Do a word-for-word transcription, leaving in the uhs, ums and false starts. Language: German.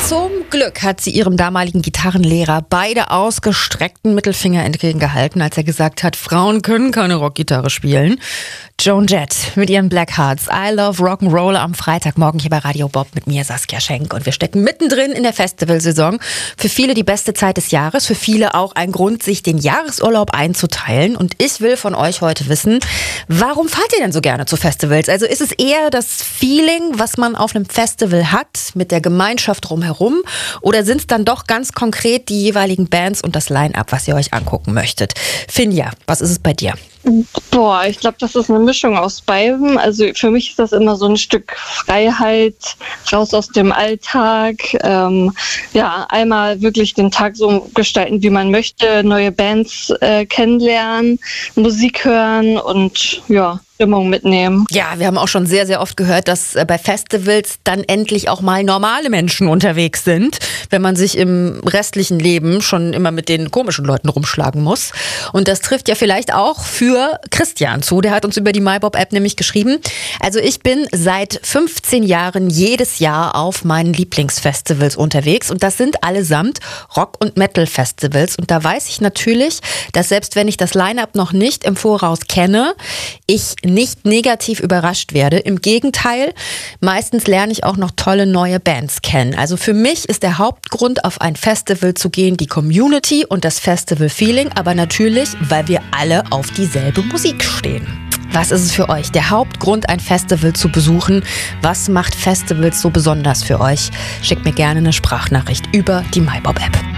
Zum Glück hat sie ihrem damaligen Gitarrenlehrer beide ausgestreckten Mittelfinger entgegengehalten, als er gesagt hat, Frauen können keine Rockgitarre spielen. Joan Jett mit ihren Black Hearts. I Love Rock'n'Roll am Freitagmorgen hier bei Radio Bob mit mir, Saskia Schenk. Und wir stecken mittendrin in der Festivalsaison. Für viele die beste Zeit des Jahres, für viele auch ein Grund, sich den Jahresurlaub einzuteilen. Und ich will von euch heute wissen, warum fahrt ihr denn so gerne zu Festivals? Also ist es eher das Feeling, was man auf einem Festival hat, mit der Gemeinschaft drumherum? Oder sind es dann doch ganz konkret die jeweiligen Bands und das Line-Up, was ihr euch angucken möchtet? Finja, was ist es bei dir? Boah, ich glaube, das ist eine Mischung aus beidem. Also für mich ist das immer so ein Stück Freiheit, raus aus dem Alltag. Ähm, ja, einmal wirklich den Tag so gestalten, wie man möchte, neue Bands äh, kennenlernen, Musik hören und ja, Stimmung mitnehmen. Ja, wir haben auch schon sehr, sehr oft gehört, dass bei Festivals dann endlich auch mal normale Menschen unterwegs sind, wenn man sich im restlichen Leben schon immer mit den komischen Leuten rumschlagen muss. Und das trifft ja vielleicht auch für Christian zu. Der hat uns über die MyBob-App nämlich geschrieben. Also ich bin seit fünfzehn Jahren jedes Jahr auf meinen Lieblingsfestivals unterwegs und das sind allesamt Rock- und Metal-Festivals. Und da weiß ich natürlich, dass selbst wenn ich das Line-Up noch nicht im Voraus kenne, ich nicht negativ überrascht werde. Im Gegenteil, meistens lerne ich auch noch tolle neue Bands kennen. Also für mich ist der Hauptgrund, auf ein Festival zu gehen, die Community und das Festival-Feeling, aber natürlich, weil wir alle auf dieselbe Musik stehen. Was ist es für euch? Der Hauptgrund, ein Festival zu besuchen. Was macht Festivals so besonders für euch? Schickt mir gerne eine Sprachnachricht über die MyBob-App.